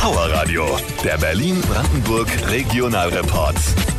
Power Radio, der Berlin-Brandenburg Regionalreport.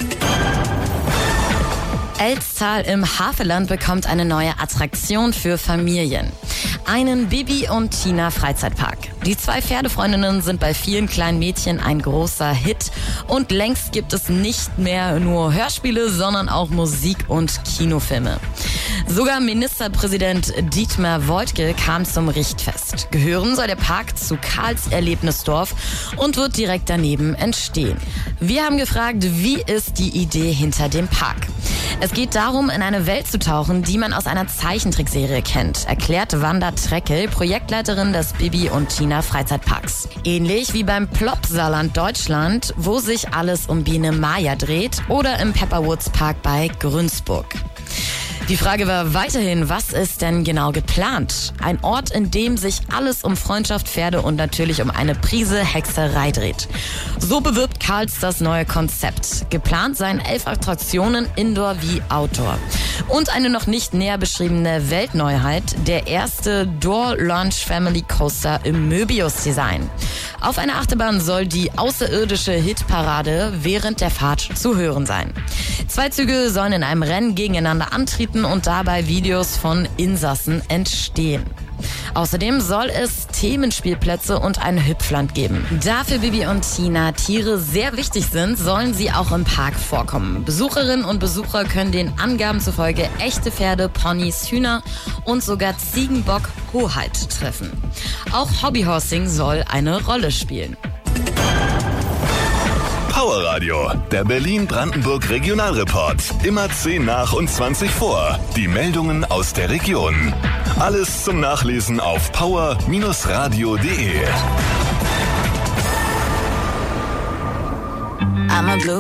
Elztal im Havelland bekommt eine neue Attraktion für Familien. Einen Bibi und Tina Freizeitpark. Die zwei Pferdefreundinnen sind bei vielen kleinen Mädchen ein großer Hit und längst gibt es nicht mehr nur Hörspiele, sondern auch Musik und Kinofilme. Sogar Ministerpräsident Dietmar Woidke kam zum Richtfest. Gehören soll der Park zu Karls Erlebnisdorf und wird direkt daneben entstehen. Wir haben gefragt, wie ist die Idee hinter dem Park? Es geht darum, in eine Welt zu tauchen, die man aus einer Zeichentrickserie kennt, erklärt Wanda Treckel, Projektleiterin des Bibi und Tina Freizeitparks. Ähnlich wie beim Plopsaland Deutschland, wo sich alles um Biene Maya dreht, oder im Pepperwoods Park bei Günzburg. Die Frage war weiterhin, was ist denn genau geplant? Ein Ort, in dem sich alles um Freundschaft, Pferde und natürlich um eine Prise Hexerei dreht. So bewirbt Karls das neue Konzept. Geplant seien 11 Attraktionen, Indoor wie Outdoor. Und eine noch nicht näher beschriebene Weltneuheit, der erste Door Launch Family Coaster im Möbius-Design. Auf einer Achterbahn soll die außerirdische Hitparade während der Fahrt zu hören sein. 2 Züge sollen in einem Rennen gegeneinander antreten und dabei Videos von Insassen entstehen. Außerdem soll es Themenspielplätze und ein Hüpfland geben. Da für Bibi und Tina Tiere sehr wichtig sind, sollen sie auch im Park vorkommen. Besucherinnen und Besucher können den Angaben zufolge echte Pferde, Ponys, Hühner und sogar Ziegenbock Hoheit treffen. Auch Hobbyhorsing soll eine Rolle spielen. Power Radio, der Berlin-Brandenburg Regionalreport. Immer 10 nach und 20 vor. Die Meldungen aus der Region. Alles zum Nachlesen auf power-radio.de.